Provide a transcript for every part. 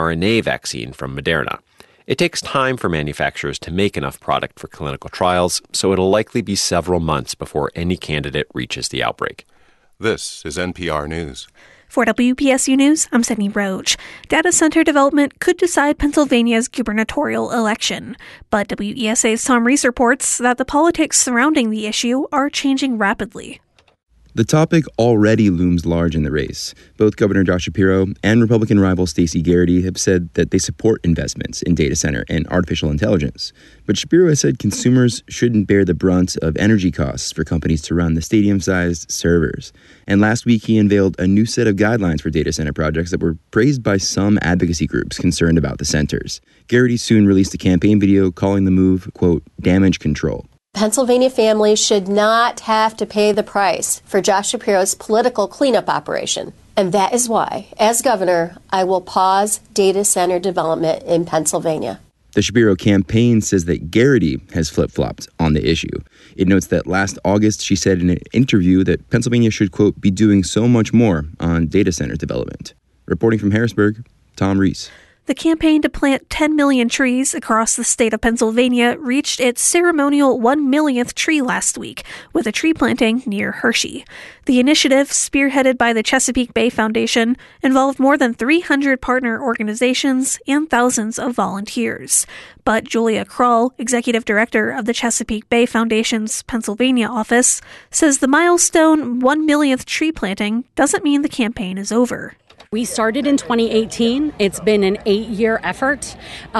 mRNA vaccine from Moderna. It takes time for manufacturers to make enough product for clinical trials, so it'll likely be several months before any candidate reaches the outbreak. This is NPR News. For WPSU News, I'm Sydney Roach. Data center development could decide Pennsylvania's gubernatorial election, but WESA's Tom Rees reports that the politics surrounding the issue are changing rapidly. The topic already looms large in the race. Both Governor Josh Shapiro and Republican rival Stacey Garrity have said that they support investments in data center and artificial intelligence. But Shapiro has said consumers shouldn't bear the brunt of energy costs for companies to run the stadium-sized servers. And last week, he unveiled a new set of guidelines for data center projects that were praised by some advocacy groups concerned about the centers. Garrity soon released a campaign video calling the move, quote, damage control. Pennsylvania families should not have to pay the price for Josh Shapiro's political cleanup operation. And that is why, as governor, I will pause data center development in Pennsylvania. The Shapiro campaign says that Garrity has flip-flopped on the issue. It notes that last August, she said in an interview that Pennsylvania should, quote, be doing so much more on data center development. Reporting from Harrisburg, Tom Rees. The campaign to plant 10 million trees across the state of Pennsylvania reached its ceremonial 1 millionth tree last week, with a tree planting near Hershey. The initiative, spearheaded by the Chesapeake Bay Foundation, involved more than 300 partner organizations and thousands of volunteers. But Julia Kroll, executive director of the Chesapeake Bay Foundation's Pennsylvania office, says the milestone 1 millionth tree planting doesn't mean the campaign is over. We started in 2018. It's been an 8-year effort.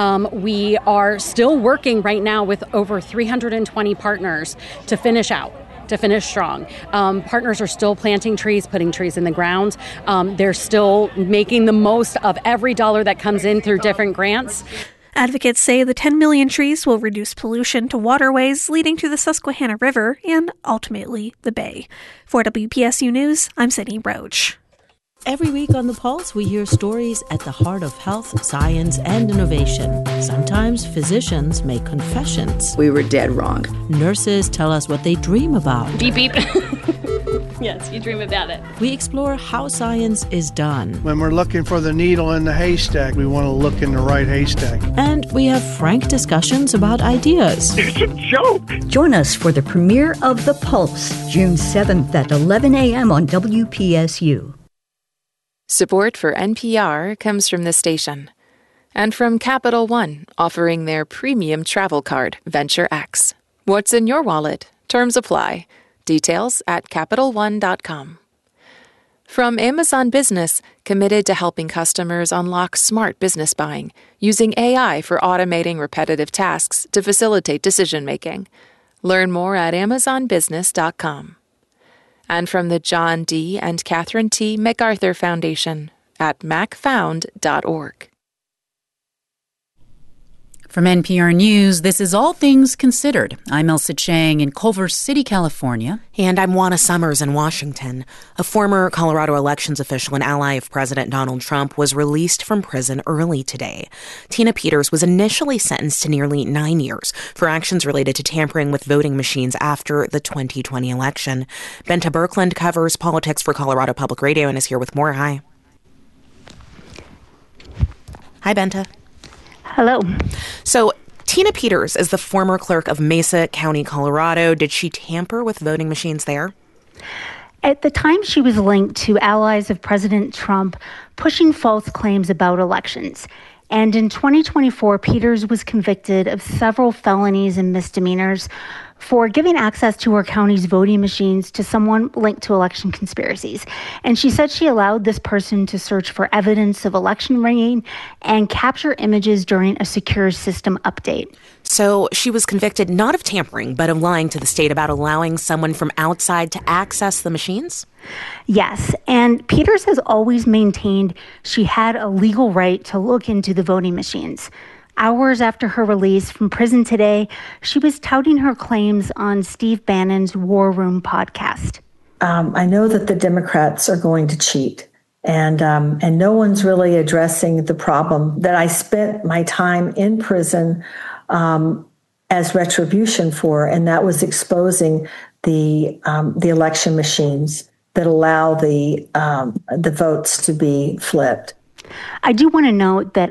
We are still working right now with over 320 partners to finish strong. Partners are still planting trees, putting trees in the ground. They're still making the most of every dollar that comes in through different grants. Advocates say the 10 million trees will reduce pollution to waterways leading to the Susquehanna River and, ultimately, the Bay. For WPSU News, I'm Sydney Roach. Every week on The Pulse, we hear stories at the heart of health, science, and innovation. Sometimes physicians make confessions. We were dead wrong. Nurses tell us what they dream about. Beep, beep. Yes, you dream about it. We explore how science is done. When we're looking for the needle in the haystack, we want to look in the right haystack. And we have frank discussions about ideas. It's a joke. Join us for the premiere of The Pulse, June 7th at 11 a.m. on WPSU. Support for NPR comes from the station and from Capital One, offering their premium travel card, Venture X. What's in your wallet? Terms apply. Details at CapitalOne.com. From Amazon Business, committed to helping customers unlock smart business buying, using AI for automating repetitive tasks to facilitate decision-making. Learn more at AmazonBusiness.com. And from the John D. and Catherine T. MacArthur Foundation at macfound.org. From NPR News, this is All Things Considered. I'm Elsa Chang in Culver City, California. And I'm Juana Summers in Washington. A former Colorado elections official and ally of President Donald Trump was released from prison early today. Tina Peters was initially sentenced to nearly 9 years for actions related to tampering with voting machines after the 2020 election. Benta Birkeland covers politics for Colorado Public Radio and is here with more. Hi. Hi, Benta. Hello. So Tina Peters is the former clerk of Mesa County, Colorado. Did she tamper with voting machines there? At the time, she was linked to allies of President Trump pushing false claims about elections. And in 2024, Peters was convicted of several felonies and misdemeanors for giving access to her county's voting machines to someone linked to election conspiracies. And she said she allowed this person to search for evidence of election rigging and capture images during a secure system update. So she was convicted not of tampering, but of lying to the state about allowing someone from outside to access the machines? Yes, and Peters has always maintained she had a legal right to look into the voting machines. Hours after her release from prison today, she was touting her claims on Steve Bannon's War Room podcast. I know that the Democrats are going to cheat, and no one's really addressing the problem that I spent my time in prison as retribution for, and that was exposing the election machines that allow the votes to be flipped. I do want to note that